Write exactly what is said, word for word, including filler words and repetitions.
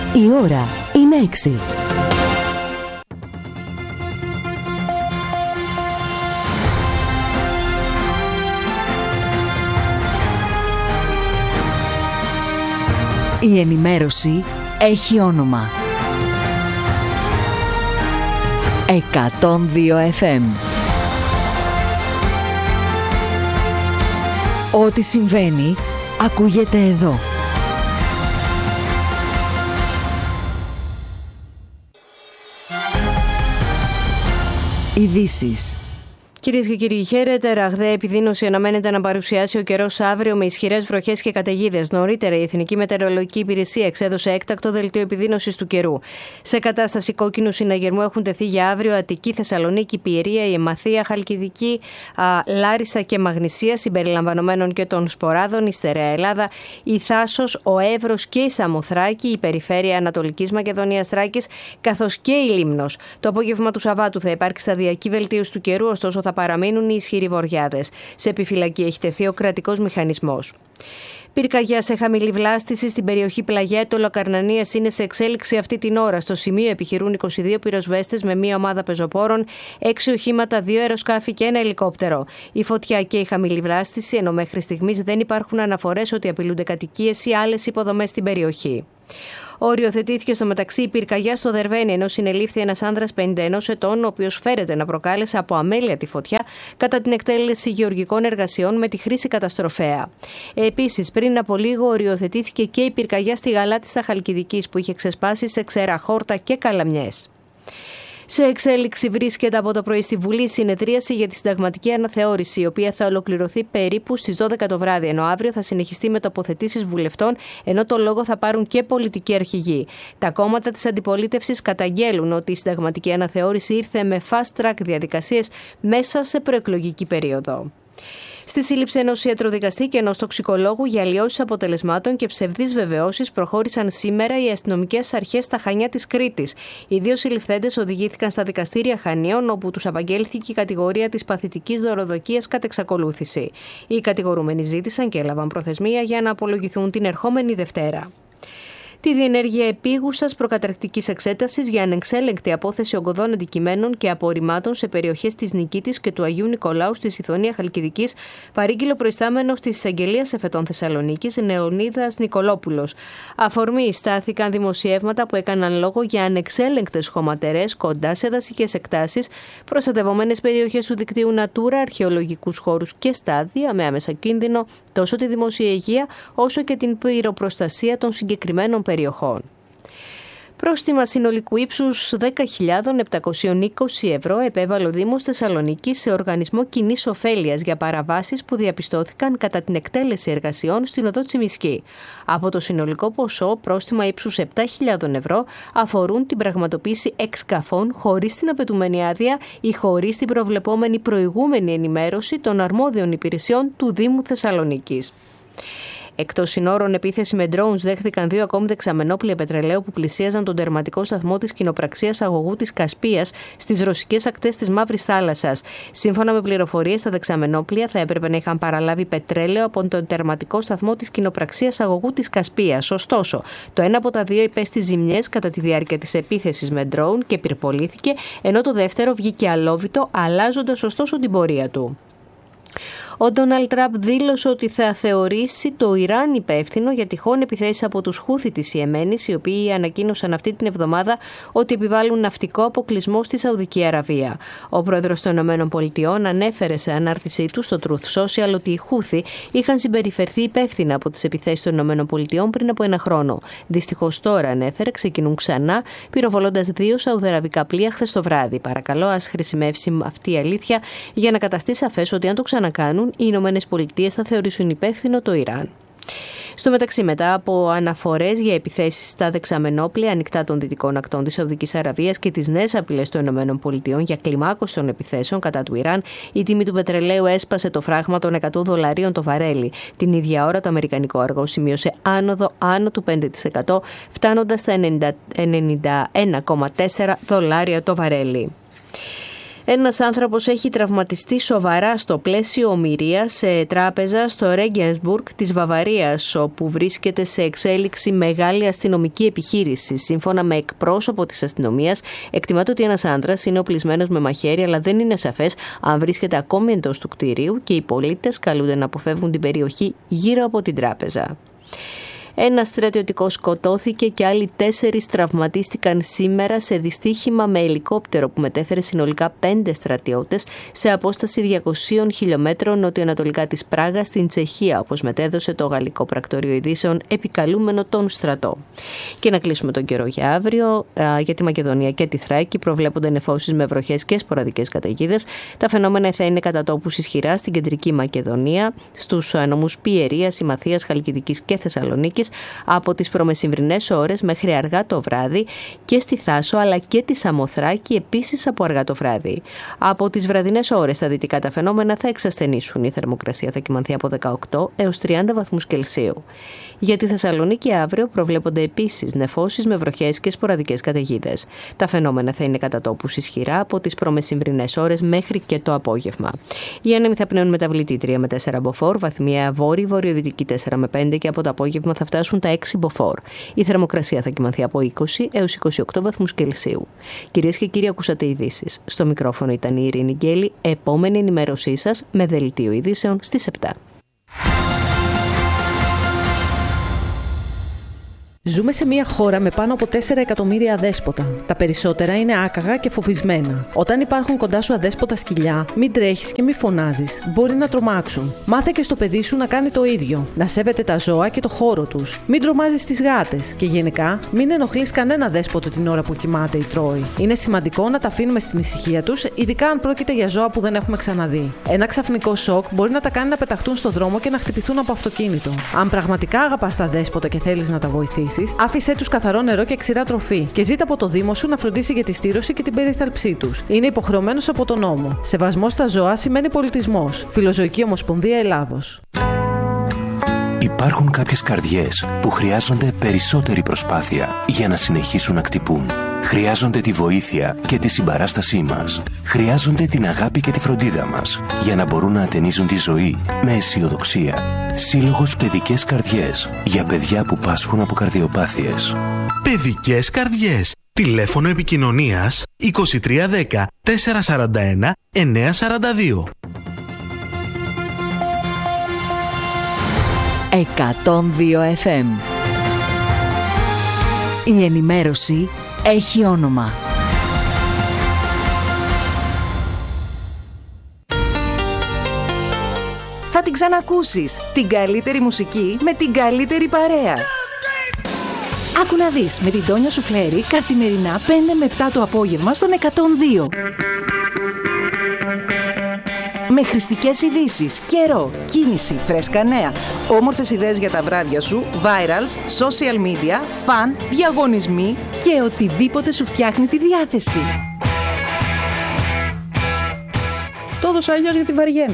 Η ώρα είναι έξι. Η ενημέρωση έχει όνομα. εκατόν δύο εφ εμ. Ό,τι συμβαίνει, ακούγεται εδώ. Ειδήσεις. Κυρίες και κύριοι, χαίρετε. Ραγδαία επιδείνωση αναμένεται να παρουσιάσει ο καιρός αύριο με ισχυρές βροχές και καταιγίδες. Νωρίτερα, η Εθνική Μετεωρολογική Υπηρεσία εξέδωσε έκτακτο δελτίο επιδείνωσης του καιρού. Σε κατάσταση κόκκινου συναγερμού έχουν τεθεί για αύριο Αττική, Θεσσαλονίκη, Πιερία, η Εμμαθία, Χαλκιδική, α, Λάρισα και Μαγνησία, συμπεριλαμβανομένων και των Σποράδων, η Στερεά Ελλάδα, η Θάσος, ο Εύρος και η Σαμοθράκη, η περιφέρεια Ανατολικής Μακεδονίας Θράκης, καθώς και η Λίμνος. Το απόγευμα του Σαββάτου θα υπάρξει σταδιακή βελτίωση του καιρού, ωστόσο θα παραμείνουν οι ισχυροί βοριάδες. Σε επιφυλακή έχει τεθεί ο κρατικός μηχανισμός. Πυρκαγιά σε χαμηλή βλάστηση στην περιοχή Πλαγιέτο Λοκαρνανίας είναι σε εξέλιξη αυτή την ώρα. Στο σημείο επιχειρούν είκοσι δύο πυροσβέστες με μία ομάδα πεζοπόρων, έξι οχήματα, δύο αεροσκάφη και ένα ελικόπτερο. Η φωτιά και η χαμηλή βλάστηση, ενώ μέχρι στιγμής δεν υπάρχουν αναφορές ότι απειλούνται κατοικίες ή άλλες υποδομές στην περιοχή. Οριοθετήθηκε στο μεταξύ η πυρκαγιά στο Δερβένι, ενώ συνελήφθη ένας άνδρας πενήντα ενός ετών, ο οποίος φέρεται να προκάλεσε από αμέλεια τη φωτιά κατά την εκτέλεση γεωργικών εργασιών με τη χρήση καταστροφέα. Επίσης, πριν από λίγο οριοθετήθηκε και η πυρκαγιά στη Γαλάτιστα Χαλκιδικής, που είχε ξεσπάσει σε Ξέρα, Χόρτα και Καλαμιές. Σε εξέλιξη βρίσκεται από το πρωί στη Βουλή συνεδρίαση για τη συνταγματική αναθεώρηση, η οποία θα ολοκληρωθεί περίπου στις δώδεκα το βράδυ, ενώ αύριο θα συνεχιστεί με τοποθετήσεις βουλευτών, ενώ το λόγο θα πάρουν και πολιτικοί αρχηγοί. Τα κόμματα της αντιπολίτευσης καταγγέλουν ότι η συνταγματική αναθεώρηση ήρθε με fast track διαδικασίες μέσα σε προεκλογική περίοδο. Στη σύλληψη ενός ιατροδικαστή και ενός τοξικολόγου για αλλοιώσεις αποτελεσμάτων και ψευδείς βεβαιώσεις προχώρησαν σήμερα οι αστυνομικές αρχές στα Χανιά της Κρήτης. Οι δύο συλληφθέντες οδηγήθηκαν στα δικαστήρια Χανίων, όπου τους απαγγέλθηκε η κατηγορία της παθητικής δωροδοκίας κατ' εξακολούθηση. Οι κατηγορούμενοι ζήτησαν και έλαβαν προθεσμία για να απολογηθούν την ερχόμενη Δευτέρα. Τη διενέργεια επίγουσας προκαταρκτικής εξέτασης για ανεξέλεγκτη απόθεση ογκωδών αντικειμένων και απορριμμάτων σε περιοχές της Νικήτης και του Αγίου Νικολάου στη Σιθωνία Χαλκιδικής παρήγγειλε ο προϊστάμενος της Εισαγγελίας Εφετών Θεσσαλονίκης, Νεωνίδας Νικολόπουλος. Αφορμή στάθηκαν δημοσιεύματα που έκαναν λόγο για ανεξέλεγκτες χωματερές κοντά σε δασικές εκτάσεις, προστατευόμενες περιοχές του δικτύου Natura, αρχαιολογικούς χώρους και στάδια με άμεσα κίνδυνο τόσο τη δημόσια υγεία όσο και την πυροπροστασία των συγκεκριμένων περιοχών. Πρόστιμα συνολικού ύψους δέκα χιλιάδες επτακόσια είκοσι ευρώ επέβαλε ο Δήμος Θεσσαλονίκης σε οργανισμό κοινής ωφέλειας για παραβάσεις που διαπιστώθηκαν κατά την εκτέλεση εργασιών στην οδό Τσιμισκή. Από το συνολικό ποσό, πρόστιμα ύψους επτά χιλιάδες ευρώ αφορούν την πραγματοποίηση εξκαφών χωρίς την απαιτούμενη άδεια ή χωρίς την προβλεπόμενη προηγούμενη ενημέρωση των αρμόδιων υπηρεσιών του Δήμου Θεσσαλονίκης. Εκτός συνόρων, επίθεση με drones δέχθηκαν δύο ακόμη δεξαμενόπλια πετρελαίου που πλησίαζαν τον τερματικό σταθμό της κοινοπραξίας αγωγού της Κασπίας στις ρωσικές ακτές της Μαύρης Θάλασσας. Σύμφωνα με πληροφορίες, τα δεξαμενόπλια θα έπρεπε να είχαν παραλάβει πετρέλαιο από τον τερματικό σταθμό της κοινοπραξίας αγωγού της Κασπίας. Ωστόσο, το ένα από τα δύο υπέστη ζημιές κατά τη διάρκεια της επίθεσης με drone και πυρπολήθηκε, ενώ το δεύτερο βγήκε αλόβητο, αλλάζοντας ωστόσο την πορεία του. Ο Ντόναλντ Τραμπ δήλωσε ότι θα θεωρήσει το Ιράν υπεύθυνο για τυχόν επιθέσεις από τους Χούθι της Ιεμένης, οι οποίοι ανακοίνωσαν αυτή την εβδομάδα ότι επιβάλλουν ναυτικό αποκλεισμό στη Σαουδική Αραβία. Ο πρόεδρος των ΗΠΑ ανέφερε σε ανάρτησή του στο Truth Social ότι οι Χούθι είχαν συμπεριφερθεί υπεύθυνα από τις επιθέσεις των ΗΠΑ πριν από ένα χρόνο. Δυστυχώς τώρα, ανέφερε, ξεκινούν ξανά, πυροβολώντας δύο σαουδαραβικά πλοία χθες το βράδυ. Παρακαλώ, ας χρησιμεύσει αυτή η αλήθεια για να καταστεί σαφές ότι αν το ξανακάνουν, οι Ηνωμένες Πολιτείες θα θεωρήσουν υπεύθυνο το Ιράν. Στο μεταξύ, μετά από αναφορές για επιθέσεις στα δεξαμενόπλια ανοιχτά των δυτικών ακτών της Σαουδικής Αραβίας και τις νέες απειλές των ΗΠΑ για κλιμάκωση των επιθέσεων κατά του Ιράν, η τιμή του πετρελαίου έσπασε το φράγμα των εκατό δολαρίων το βαρέλι. Την ίδια ώρα, το αμερικανικό αργό σημείωσε άνοδο άνω του πέντε τοις εκατό, φτάνοντας στα ενενήντα ένα κόμμα τέσσερα δολάρια το βαρέλι. Ένας άνθρωπος έχει τραυματιστεί σοβαρά στο πλαίσιο ομηρίας σε τράπεζα στο Ρέγγενσμπουργκ της Βαβαρίας, όπου βρίσκεται σε εξέλιξη μεγάλη αστυνομική επιχείρηση. Σύμφωνα με εκπρόσωπο της αστυνομίας, εκτιμάται ότι ένας άντρας είναι οπλισμένος με μαχαίρι, αλλά δεν είναι σαφές αν βρίσκεται ακόμη εντός του κτηρίου και οι πολίτες καλούνται να αποφεύγουν την περιοχή γύρω από την τράπεζα. Ένας στρατιωτικός σκοτώθηκε και άλλοι τέσσερις τραυματίστηκαν σήμερα σε δυστύχημα με ελικόπτερο που μετέφερε συνολικά πέντε στρατιώτες σε απόσταση διακοσίων χιλιόμετρων νοτιοανατολικά της Πράγας στην Τσεχία, όπως μετέδωσε το γαλλικό πρακτορείο ειδήσεων επικαλούμενο τον στρατό. Και να κλείσουμε τον καιρό για αύριο. Για τη Μακεδονία και τη Θράκη προβλέπονται νεφώσεις με βροχές και σποραδικές καταιγίδες. Τα φαινόμενα θα είναι κατά τόπους ισχυρά στην κεντρική Μακεδονία, στους νομούς Πιερίας, Ημαθίας, Χαλκιδικής και Θεσσαλονίκης από τις προμεσημβρινές ώρες μέχρι αργά το βράδυ και στη Θάσο αλλά και τη Σαμοθράκη επίσης από αργά το βράδυ. Από τις βραδινές ώρες στα δυτικά τα φαινόμενα θα εξασθενήσουν. Η θερμοκρασία θα κυμανθεί από δεκαοκτώ έως τριάντα βαθμούς Κελσίου. Για τη Θεσσαλονίκη αύριο προβλέπονται επίσης νεφώσεις με βροχές και σποραδικές καταιγίδες. Τα φαινόμενα θα είναι κατά τόπους ισχυρά από τις προμεσημβρινές ώρες μέχρι και το απόγευμα. Οι άνεμοι θα πνέουν μεταβλητή τρία με τέσσερα μποφόρ, βαθμία βόρειο-βορειοδυτική τέσσερα με πέντε και από το απόγευμα θα φτάσουν τα έξι μποφόρ. Η θερμοκρασία θα κυμανθεί από είκοσι έως είκοσι οκτώ βαθμούς Κελσίου. Κυρίες και κύριοι, ακούσατε ειδήσεις. Στο μικρόφωνο ήταν η Ειρήνη Γκέλη. Επόμενη ενημέρωσή σας με δελτίο ειδήσεων στις επτά. Ζούμε σε μια χώρα με πάνω από τέσσερα εκατομμύρια αδέσποτα. Τα περισσότερα είναι άκαγα και φοβισμένα. Όταν υπάρχουν κοντά σου αδέσποτα σκυλιά, μην τρέχεις και μην φωνάζεις. Μπορεί να τρομάξουν. Μάθε και στο παιδί σου να κάνει το ίδιο. Να σέβεται τα ζώα και το χώρο τους. Μην τρομάζεις τις γάτες. Και γενικά, μην ενοχλείς κανένα δέσποτο την ώρα που κοιμάται ή τρώει. Είναι σημαντικό να τα αφήνουμε στην ησυχία τους, ειδικά αν πρόκειται για ζώα που δεν έχουμε ξαναδεί. Ένα ξαφνικό σοκ μπορεί να τα κάνει να πεταχτούν στο δρόμο και να χτυπηθούν από αυτοκίνητο. Αν πραγματικά αγαπάς τα δέσποτα και θέλεις να τα βοηθήσεις, άφησέ τους καθαρό νερό και ξηρά τροφή και ζήτα από το Δήμο σου να φροντίσει για τη στήρωση και την περίθαλψή τους. Είναι υποχρεωμένος από τον νόμο. Σεβασμός στα ζώα σημαίνει πολιτισμός. Φιλοζωική Ομοσπονδία Ελλάδος. Υπάρχουν κάποιες καρδιές που χρειάζονται περισσότερη προσπάθεια για να συνεχίσουν να χτυπούν. Χρειάζονται τη βοήθεια και τη συμπαράστασή μας. Χρειάζονται την αγάπη και τη φροντίδα μας για να μπορούν να ατενίζουν τη ζωή με αισιοδοξία. Σύλλογος Παιδικές Καρδιές για παιδιά που πάσχουν από καρδιοπάθειες. Παιδικές Καρδιές. Τηλέφωνο επικοινωνίας είκοσι τρία δέκα τετρακόσια σαράντα ένα εννιακόσια σαράντα δύο. εκατόν δύο εφ εμ. Η ενημέρωση έχει όνομα. Θα την ξανακούσεις. Την καλύτερη μουσική με την καλύτερη παρέα. Άκου να δεις με την Τόνια Σουφλέρη καθημερινά πέντε με επτά το απόγευμα στον εκατόν δύο. Με χρηστικές ειδήσεις, καιρό, κίνηση, φρέσκα νέα, όμορφες ιδέες για τα βράδια σου, virals, social media, φαν, διαγωνισμοί και οτιδήποτε σου φτιάχνει τη διάθεση. Το έδωσα αλλιώς γιατί βαριέμαι.